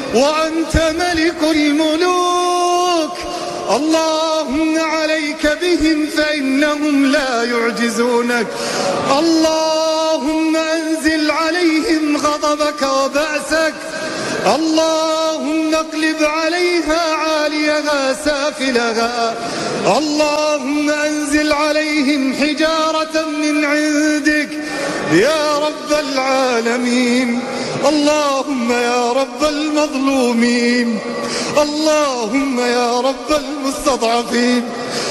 وأنت ملك الملوك. اللهم عليك بهم فإنهم لا يعجزونك. اللهم أنزل عليهم غضبك وبأسك. اللهم اقلب عليها عاليها سافلها. اللهم أنزل عليهم حجارة من عندك يا رب العالمين. اللهم يا رب المظلومين. اللهم يا رب المستضعفين.